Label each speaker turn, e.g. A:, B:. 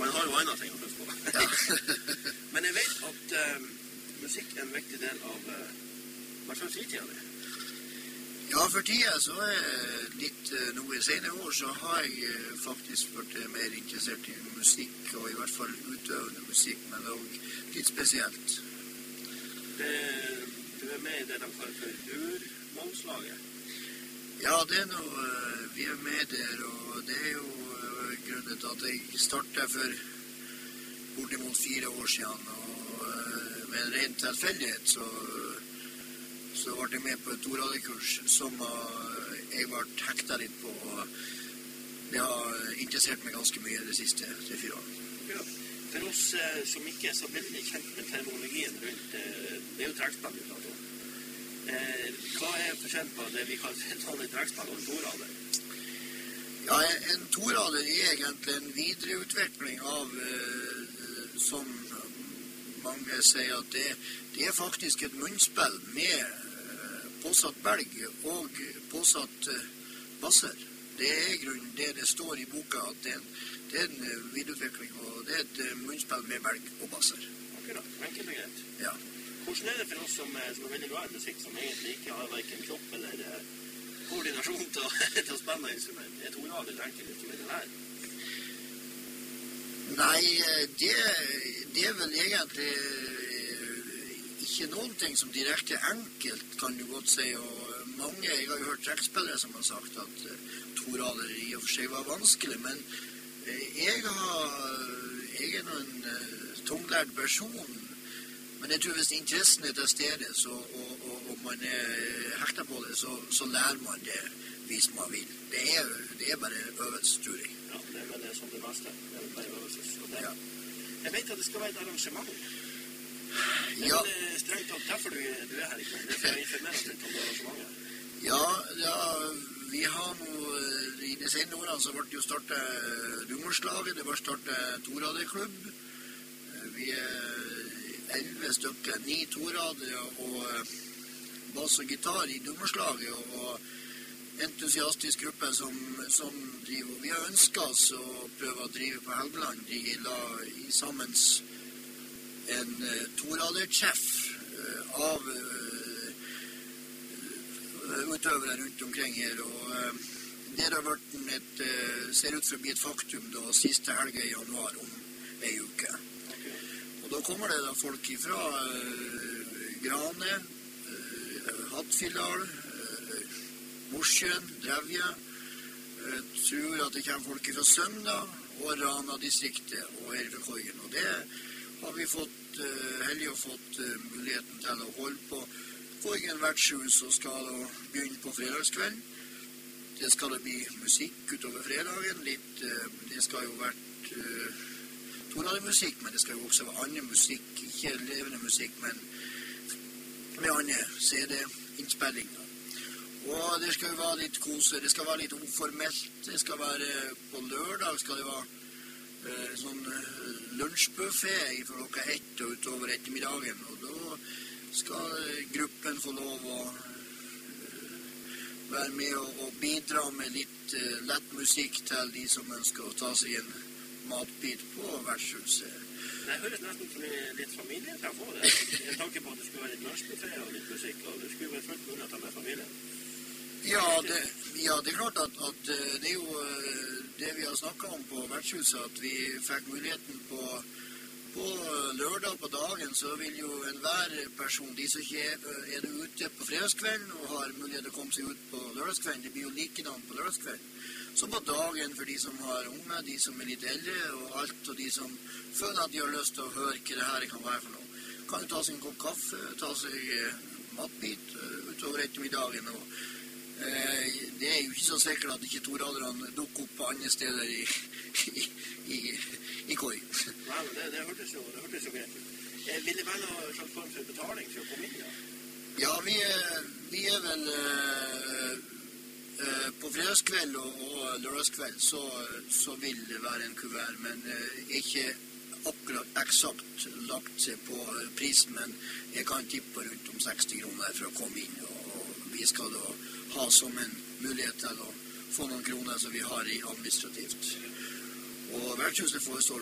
A: Man har jo andre ting å huske på. Ja. Men jeg vet at musikk er en viktig del av hva slags fritida det.
B: Ja, for tida så litt noe senere år så har jeg faktisk vært mer interessert i musikk, og i hvert fall utøvende musikk, men også litt spesielt.
A: Du med i det de kaller for urmannslaget?
B: Ja, det noe, vi med der, og det jo grunnen til at jeg startet for bortimot 4 år siden, og med en ren tilfeldighet så ble jeg med på et toradekurs som jeg ble hektet litt på, og det har interessert meg ganske mye de siste 3-4 årene.
A: Ja. For oss som ikke er så veldig kjent med terminologien rundt, det jo trekkspill vi prater om. Hva forskjell på det vi kaller et vanlig trekkspill og en torader?
B: Ja, en torader er egentlig en videreutvikling av, som mange sier at det er faktisk et munnspill med påsatt belg og påsatt basser. Det er grunnen det står i boka, at det er en videreutvikling, og det er et munnspill med belg og basser.
A: Akkurat, enkelt og greit.
B: Ja.
A: Hvordan er det for oss som er veldig glad i musikk, som egentlig ikke har hverken kropp eller koordinasjon til å spille instrument? Er torader et enkelt instrument her?
B: Nei, det er vel egentlig ikke noen ting som direkte enkelt, kan du godt si, og mange, jeg har jo hørt trekkspillere som har sagt at torader i og for seg var vanskelig, men jeg er en tunglærd person, men jeg tror hvis interessen er til stede, og man er hektet på det, så lærer man det hvis man vil. Det er bare øvelse, tror jeg.
A: Ja, det er vel det som det meste. Det er bare øvelse.
B: Ja.
A: Jeg vet at det skal være et arrangement. Det
B: ja.
A: Er strengt tatt derfor du er her i kveld. Det er for å informere oss litt om det arrangementet.
B: Ja, vi har nå, i de senere årene så ble det jo startet Dummerslaget, det ble startet toraderklubb. Vi er 11 stykker, 9 toradere og bass og gitar i Dummerslaget, og entusiastisk gruppe som driver. Vi har ønsket oss å prøve å drive på Helgeland. De la sammen en toradertreff av utøvere rundt omkring her, og det har vært ser ut for å bli et faktum da siste helge i januar om en uke. Og da kommer det da folk fra Grane, Hattfjelldal, Mosjøen, Drevje. Jeg tror at det kommer folk fra Sømna og Rana-distriktet og her fra Korgen, og det har vi heldig fått muligheten til å holde på Korgen vertshus, og skal da begynne på fredagskveld. Det skal da bli musikk utover fredagen, det skal jo vært toradermusikk, men det skal jo også være annen musikk, ikke levende musikk, men med andre CD-innspillinger. Og det skal jo være litt kose, det skal være litt uformelt, det skal være på lørdag, skal det være sånn lunsjbuffet fra klokka 1 og utover ettermiddagen, og da skal gruppen få lov å være med og bidra med litt lett musikk til de som ønsker å ta seg en matbit på vertshuset.
A: Det høres nesten som litt familie til å få det. Jeg tanke på at det skulle være litt lunsjbuffet og litt musikk, og det skulle være fullt mulig å ta med familien. Ja,
B: det er klart at det er jo det vi har snakket om på vertshuset, at vi fikk muligheten på lørdag på dagen, så vil jo enhver person, de som ikke er ute på fredagskvelden og har mulighet til å komme seg ut på lørdagskvelden, det blir jo likedan på lørdagskvelden. Så på dagen for de som har unge, de som er litt eldre og alt, og de som føler at de har lyst til å høre hva det her kan være for noe, kan jo ta seg en kopp kaffe, ta seg matbit utover ettermiddagen, og det er jo ikke så sikkert at ikke toraderne dukker opp på andre steder i Koi.
A: Nei, men det hørtes jo greit ut. Vil det være noe slags form for betaling for å komme inn, ja?
B: Ja, vi er vel på fredagskveld og lørdagskveld så vil det være en kuvert, men ikke akkurat eksakt lagt seg på prisen, men jeg kan tippe rundt om 60 kroner for å komme inn, og vi skal da ha som en mulighet til å få noen kroner som vi har i administrativt. Og vertshuset forestår